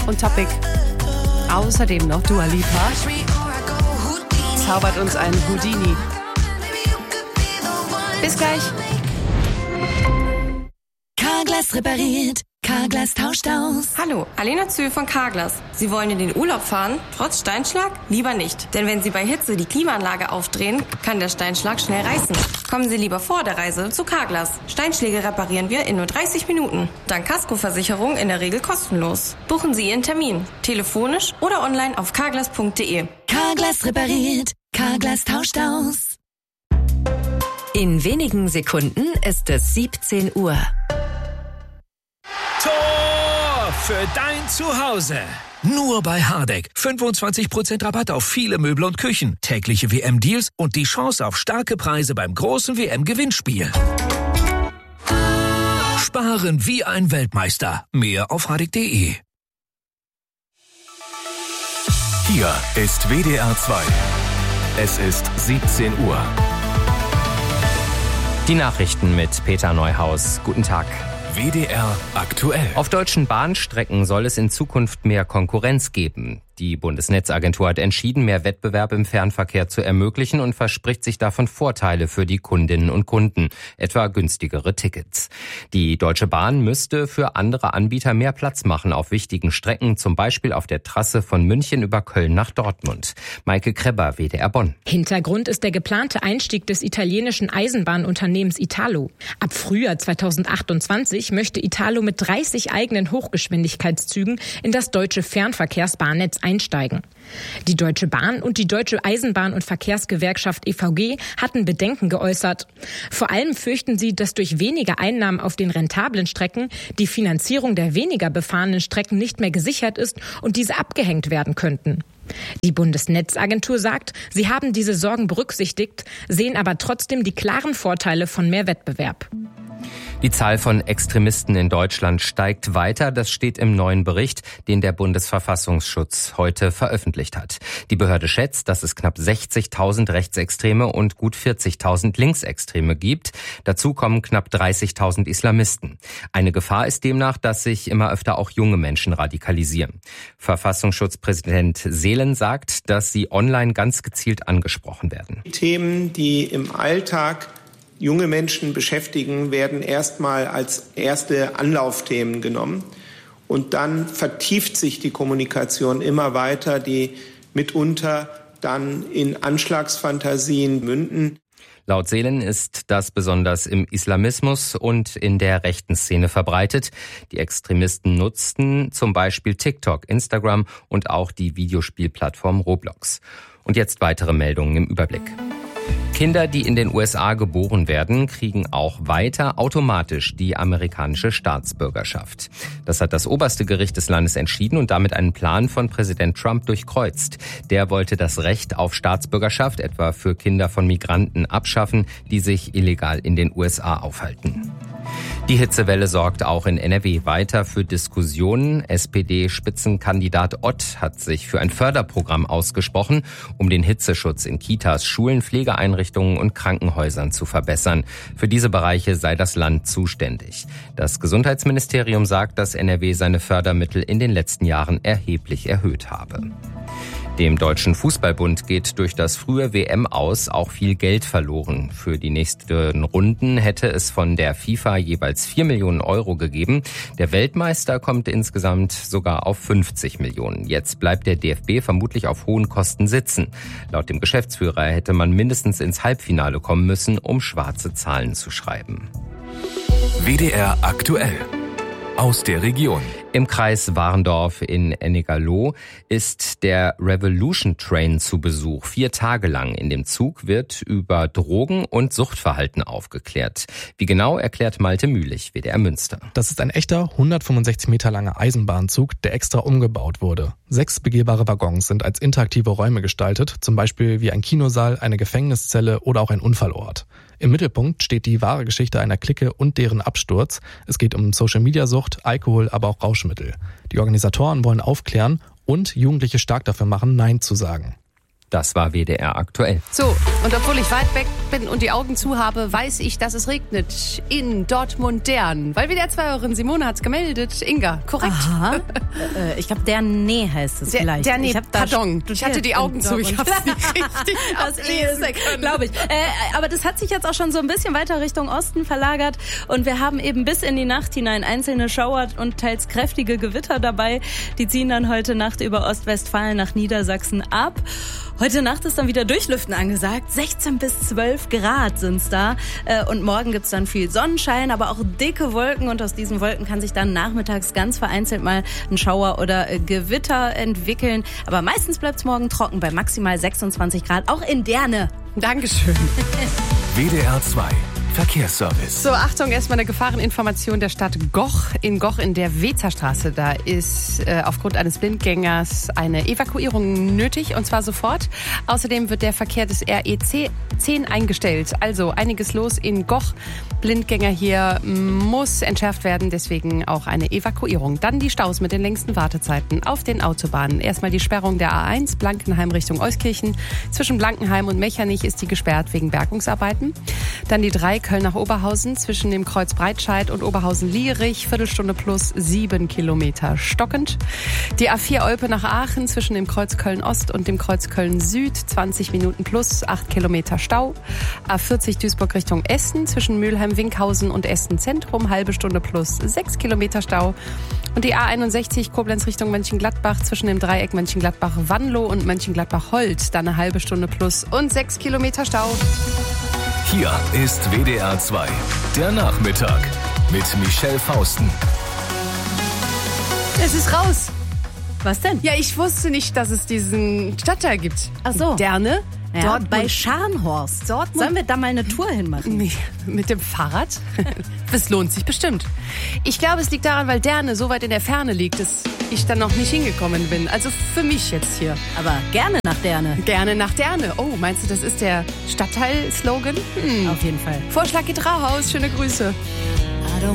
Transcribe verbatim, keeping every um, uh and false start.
und Topic. Außerdem noch Dua Lipa. Zaubert uns einen Houdini. Bis gleich. Carglass repariert. Carglass tauscht aus. Hallo, Alena Zöhl von Carglass. Sie wollen in den Urlaub fahren, trotz Steinschlag? Lieber nicht. Denn wenn Sie bei Hitze die Klimaanlage aufdrehen, kann der Steinschlag schnell reißen. Kommen Sie lieber vor der Reise zu Carglass. Steinschläge reparieren wir in nur dreißig Minuten. Dank Kaskoversicherung in der Regel kostenlos. Buchen Sie Ihren Termin. Telefonisch oder online auf carglass punkt de. Carglass repariert. Carglass tauscht aus. In wenigen Sekunden ist es siebzehn Uhr. Tor für dein Zuhause. Nur bei Hardegg. fünfundzwanzig Prozent Rabatt auf viele Möbel und Küchen. Tägliche W M-Deals und die Chance auf starke Preise beim großen W M-Gewinnspiel. Sparen wie ein Weltmeister. Mehr auf hardegg punkt de. Hier ist W D R zwei. Es ist siebzehn Uhr. Die Nachrichten mit Peter Neuhaus. Guten Tag. W D R aktuell. Auf deutschen Bahnstrecken soll es in Zukunft mehr Konkurrenz geben. Die Bundesnetzagentur hat entschieden, mehr Wettbewerb im Fernverkehr zu ermöglichen und verspricht sich davon Vorteile für die Kundinnen und Kunden, etwa günstigere Tickets. Die Deutsche Bahn müsste für andere Anbieter mehr Platz machen auf wichtigen Strecken, zum Beispiel auf der Trasse von München über Köln nach Dortmund. Maike Krebber, W D R Bonn. Hintergrund ist der geplante Einstieg des italienischen Eisenbahnunternehmens Italo. Ab Frühjahr zweitausendachtundzwanzig möchte Italo mit dreißig eigenen Hochgeschwindigkeitszügen in das deutsche Fernverkehrsbahnnetz einsteigen. Die Deutsche Bahn und die Deutsche Eisenbahn- und Verkehrsgewerkschaft E V G hatten Bedenken geäußert. Vor allem fürchten sie, dass durch weniger Einnahmen auf den rentablen Strecken die Finanzierung der weniger befahrenen Strecken nicht mehr gesichert ist und diese abgehängt werden könnten. Die Bundesnetzagentur sagt, sie haben diese Sorgen berücksichtigt, sehen aber trotzdem die klaren Vorteile von mehr Wettbewerb. Die Zahl von Extremisten in Deutschland steigt weiter. Das steht im neuen Bericht, den der Bundesverfassungsschutz heute veröffentlicht hat. Die Behörde schätzt, dass es knapp sechzigtausend Rechtsextreme und gut vierzigtausend Linksextreme gibt. Dazu kommen knapp dreißigtausend Islamisten. Eine Gefahr ist demnach, dass sich immer öfter auch junge Menschen radikalisieren. Verfassungsschutzpräsident Seelen sagt, dass sie online ganz gezielt angesprochen werden. Themen, die im Alltag junge Menschen beschäftigen, werden erstmal als erste Anlaufthemen genommen. Und dann vertieft sich die Kommunikation immer weiter, die mitunter dann in Anschlagsfantasien münden. Laut Seelen ist das besonders im Islamismus und in der rechten Szene verbreitet. Die Extremisten nutzten zum Beispiel TikTok, Instagram und auch die Videospielplattform Roblox. Und jetzt weitere Meldungen im Überblick. Kinder, die in den U S A geboren werden, kriegen auch weiter automatisch die amerikanische Staatsbürgerschaft. Das hat das oberste Gericht des Landes entschieden und damit einen Plan von Präsident Trump durchkreuzt. Der wollte das Recht auf Staatsbürgerschaft etwa für Kinder von Migranten abschaffen, die sich illegal in den U S A aufhalten. Die Hitzewelle sorgt auch in N R W weiter für Diskussionen. S P D-Spitzenkandidat Ott hat sich für ein Förderprogramm ausgesprochen, um den Hitzeschutz in Kitas, Schulen, Pflegeeinrichtungen und Krankenhäusern zu verbessern. Für diese Bereiche sei das Land zuständig. Das Gesundheitsministerium sagt, dass N R W seine Fördermittel in den letzten Jahren erheblich erhöht habe. Dem Deutschen Fußballbund geht durch das frühe W M-Aus auch viel Geld verloren. Für die nächsten Runden hätte es von der FIFA jeweils vier Millionen Euro gegeben. Der Weltmeister kommt insgesamt sogar auf fünfzig Millionen. Jetzt bleibt der D F B vermutlich auf hohen Kosten sitzen. Laut dem Geschäftsführer hätte man mindestens ins Halbfinale kommen müssen, um schwarze Zahlen zu schreiben. W D R aktuell. Aus der Region. Im Kreis Warendorf in Ennigerloh ist der Revolution Train zu Besuch. Vier Tage lang. In dem Zug wird über Drogen- und Suchtverhalten aufgeklärt. Wie genau, erklärt Malte Mühlich, W D R Münster. Das ist ein echter hundertfünfundsechzig Meter langer Eisenbahnzug, der extra umgebaut wurde. Sechs begehbare Waggons sind als interaktive Räume gestaltet, zum Beispiel wie ein Kinosaal, eine Gefängniszelle oder auch ein Unfallort. Im Mittelpunkt steht die wahre Geschichte einer Clique und deren Absturz. Es geht um Social-Media-Sucht, Alkohol, aber auch Rauschmittel. Die Organisatoren wollen aufklären und Jugendliche stark dafür machen, Nein zu sagen. Das war W D R aktuell. So, und obwohl ich weit weg bin und die Augen zu habe, weiß ich, dass es regnet in Dortmund-Dern. Weil W D R-Zwei-Hörerin Simone hat's gemeldet. Inga, korrekt? Aha. äh, ich glaube, Dernee heißt es der, vielleicht. Dernee, ich pardon. Ich hatte die Augen zu, ich hab's nicht richtig ablesen können. Glaube ich. Äh, aber das hat sich jetzt auch schon so ein bisschen weiter Richtung Osten verlagert. Und wir haben eben bis in die Nacht hinein einzelne Schauer und teils kräftige Gewitter dabei. Die ziehen dann heute Nacht über Ostwestfalen nach Niedersachsen ab. Heute Nacht ist dann wieder Durchlüften angesagt. sechzehn bis zwölf Grad sind's da. Und morgen gibt's dann viel Sonnenschein, aber auch dicke Wolken. Und aus diesen Wolken kann sich dann nachmittags ganz vereinzelt mal ein Schauer oder Gewitter entwickeln. Aber meistens bleibt's morgen trocken bei maximal sechsundzwanzig Grad, auch in Derne. Dankeschön. W D R zwei Verkehrsservice. So, Achtung, erstmal eine Gefahreninformation der Stadt Goch. In Goch in der Wezerstraße, da ist äh, aufgrund eines Blindgängers eine Evakuierung nötig, und zwar sofort. Außerdem wird der Verkehr des R E C zehn eingestellt. Also einiges los in Goch. Blindgänger hier muss entschärft werden, deswegen auch eine Evakuierung. Dann die Staus mit den längsten Wartezeiten auf den Autobahnen. Erstmal die Sperrung der A eins, Blankenheim Richtung Euskirchen. Zwischen Blankenheim und Mechernich ist die gesperrt wegen Bergungsarbeiten. Dann die drei Köln nach Oberhausen zwischen dem Kreuz Breitscheid und Oberhausen-Lierich. Viertelstunde plus sieben Kilometer stockend. Die A vier Olpe nach Aachen zwischen dem Kreuz Köln-Ost und dem Kreuz Köln-Süd. zwanzig Minuten plus acht Kilometer Stau. A vierzig Duisburg Richtung Essen zwischen Mülheim-Winkhausen und Essen-Zentrum. Halbe Stunde plus sechs Kilometer Stau. Und die A einundsechzig Koblenz Richtung Mönchengladbach zwischen dem Dreieck Mönchengladbach-Wanlo und Mönchengladbach-Holt. Dann eine halbe Stunde plus und sechs Kilometer Stau. Hier ist W D R zwei, der Nachmittag mit Michelle Fausten. Es ist raus. Was denn? Ja, ich wusste nicht, dass es diesen Stadtteil gibt. Ach so. Derne. Ja, Dortmund. bei Scharnhorst. Dortmund. Sollen wir da mal eine Tour hinmachen? Nee, mit dem Fahrrad? Das lohnt sich bestimmt. Ich glaube, es liegt daran, weil Derne so weit in der Ferne liegt, dass ich dann noch nicht hingekommen bin. Also für mich jetzt hier. Aber gerne nach Derne. Gerne nach Derne. Oh, meinst du, das ist der Stadtteil-Slogan? Hm. Auf jeden Fall. Vorschlag geht raus. Schöne Grüße. I don't